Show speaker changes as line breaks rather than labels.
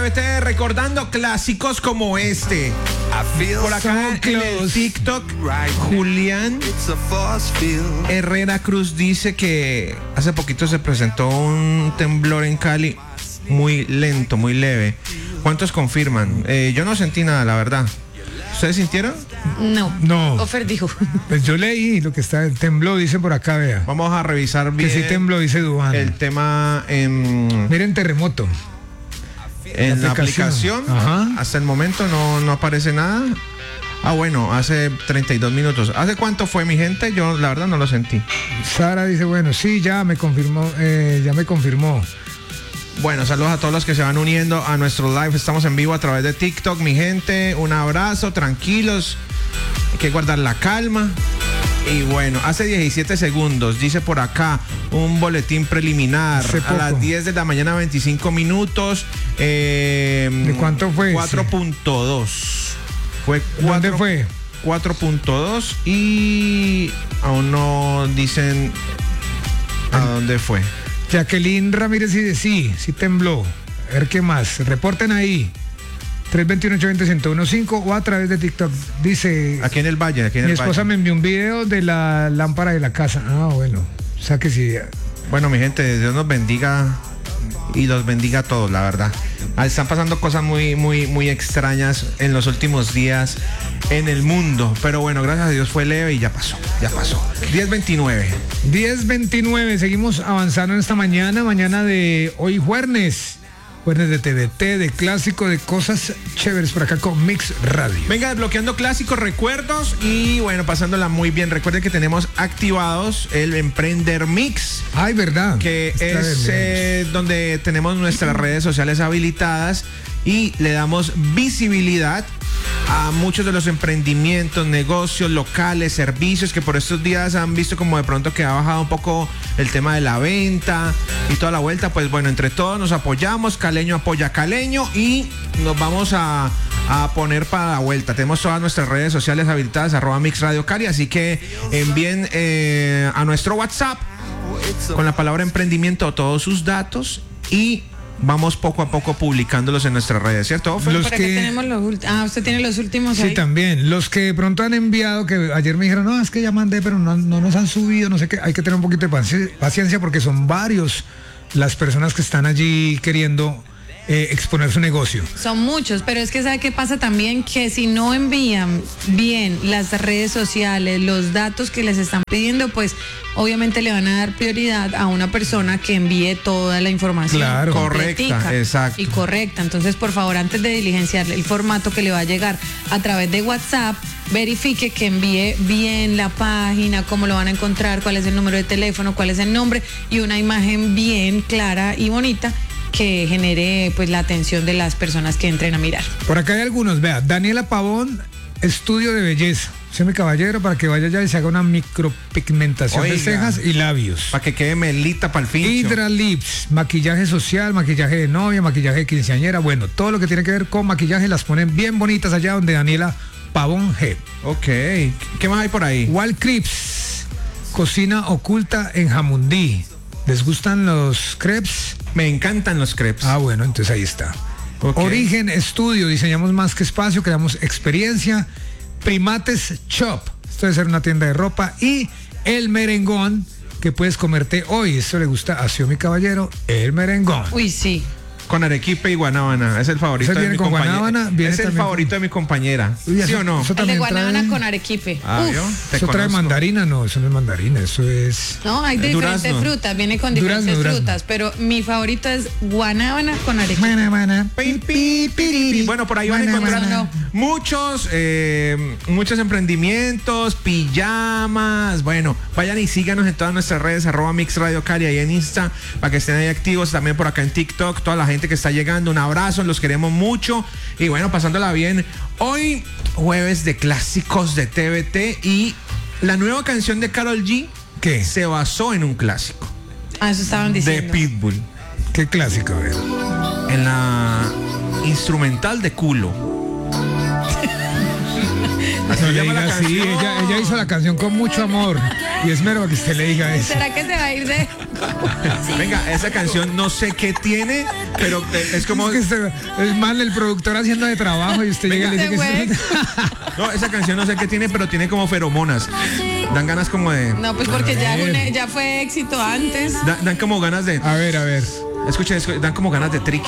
TVT, recordando clásicos como este. Por acá en el TikTok, Julián Herrera Cruz dice que hace poquito se presentó un temblor en Cali muy lento, muy leve. ¿Cuántos confirman? Yo no sentí nada, la verdad. ¿Ustedes sintieron?
No.
Ofer dijo.
Pues yo leí lo que está, tembló, dice por acá, vea.
Vamos a revisar bien.
Que sí tembló, dice Dubán.
El tema en...
Miren, terremoto.
En la aplicación,
ajá.
Hasta el momento no aparece nada. Ah, bueno, hace 32 minutos. ¿Hace cuánto fue, mi gente? Yo la verdad no lo sentí.
Sara dice, bueno, sí, ya me confirmó.
Bueno, saludos a todos los que se van uniendo a nuestro live. Estamos en vivo a través de TikTok, mi gente. Un abrazo, tranquilos. Hay que guardar la calma. Y bueno, hace 17 segundos, dice por acá, un boletín preliminar. A las 10 de la mañana, 25 minutos.
¿De cuánto fue?
4.2. Fue 4,
¿Dónde fue?
4.2 y aún no dicen a dónde fue.
Jacqueline Ramírez dice, sí tembló. A ver qué más. Reporten ahí. 321-820-1015 o a través de TikTok. Dice...
Aquí en el Valle,
mi esposa me envió un video de la lámpara de la casa. Ah, bueno. O sea que sí.
Bueno, mi gente, Dios nos bendiga y los bendiga a todos, la verdad. Están pasando cosas muy extrañas en los últimos días en el mundo. Pero bueno, gracias a Dios fue leve y ya pasó. 10:29.
Seguimos avanzando en esta mañana de hoy jueves de TVT, de clásico, de cosas chéveres por acá con Mix Radio.
Venga, desbloqueando clásicos, recuerdos y bueno, pasándola muy bien. Recuerden que tenemos activados el Emprender Mix.
Ay, ¿verdad?
Que es donde tenemos nuestras redes sociales habilitadas y le damos visibilidad a muchos de los emprendimientos, negocios, locales, servicios que por estos días han visto como de pronto que ha bajado un poco el tema de la venta y toda la vuelta. Pues bueno, entre todos nos apoyamos, Caleño apoya a Caleño y nos vamos a poner para la vuelta. Tenemos todas nuestras redes sociales habilitadas, @MixRadioCali, así que envíen a nuestro WhatsApp con la palabra emprendimiento todos sus datos y vamos poco a poco publicándolos en nuestras redes, ¿cierto?
Usted tiene los últimos ahí.
Sí, también. Los que de pronto han enviado, que ayer me dijeron, no, es que ya mandé, pero no nos han subido, no sé qué. Hay que tener un poquito de paciencia porque son varios las personas que están allí queriendo exponer su negocio.
Son muchos, pero es que ¿sabe qué pasa también? Que si no envían bien las redes sociales, los datos que les están pidiendo, pues obviamente le van a dar prioridad a una persona que envíe toda la información.
Claro,
correcta, exacto.
Y correcta. Entonces, por favor, antes de diligenciarle el formato que le va a llegar a través de WhatsApp, verifique que envíe bien la página, cómo lo van a encontrar, cuál es el número de teléfono, cuál es el nombre y una imagen bien clara y bonita que genere pues la atención de las personas que entren a mirar.
Por acá hay algunos, vea, Daniela Pavón, estudio de belleza. Soy mi caballero para que vaya allá y se haga una micropigmentación de cejas y labios.
Para que quede melita para el fin.
Hydra Lips, maquillaje social, maquillaje de novia, maquillaje de quinceañera. Bueno, todo lo que tiene que ver con maquillaje las ponen bien bonitas allá donde Daniela Pavón G.
Ok, ¿qué más hay por ahí?
Wall Crepes, cocina oculta en Jamundí. ¿Les gustan los crepes?
Me encantan los crepes.
Ah, bueno, entonces ahí está. Okay. Origen Estudio, diseñamos más que espacio, creamos experiencia. Primates Shop, esto debe ser una tienda de ropa. Y el merengón que puedes comerte hoy. Esto le gusta a Xiomi Caballero, el merengón.
Uy, sí.
Con arequipe y guanábana, es el favorito de mi compañera. Es el favorito de mi compañera.
Uy,
¿sí o no?
El de guanábana con arequipe.
¿Eso trae mandarina? No, eso no es mandarina, eso es...
No, hay de diferentes frutas, viene con diferentes frutas, pero mi favorito es guanábana con arequipe.
Bueno, por ahí van a encontrar muchos emprendimientos, pijamas. Bueno, vayan y síganos en todas nuestras redes, @MixRadioCali ahí en Insta, para que estén ahí activos, también por acá en TikTok, toda la gente que está llegando, un abrazo, los queremos mucho y bueno, pasándola bien. Hoy, jueves de clásicos de TVT y la nueva canción de Karol G,
¿qué?
Se basó en un clásico.
Eso estaban diciendo.
De Pitbull.
¿Qué clásico? A ver.
En la instrumental de Culo.
Así no le diga así, ella hizo la canción con mucho amor y esmero que usted le diga eso.
¿Será que se va a ir de
Venga, esa canción no sé qué tiene, pero es como...
Es que el man, el productor haciendo de trabajo y usted llega y le dice que...
No, esa canción no sé qué tiene, pero tiene como feromonas. Dan ganas como de...
No, pues porque ya fue éxito antes.
Dan como ganas de...
A ver.
Escuchen, dan como ganas de triqui.